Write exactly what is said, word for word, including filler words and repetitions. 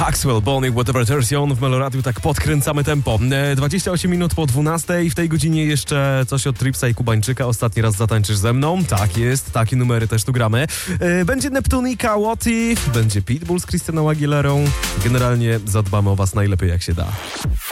Axwell, Bonnie, Whatever Turns You On w Meloradiu, tak podkręcamy tempo. dwadzieścia osiem minut po dwunastej, w tej godzinie jeszcze coś od Tripsa i Kubańczyka. Ostatni raz zatańczysz ze mną? Tak jest, takie numery też tu gramy. Będzie Neptune i Kawoti, będzie Pitbull z Christianą Aguilerą. Generalnie zadbamy o was najlepiej jak się da.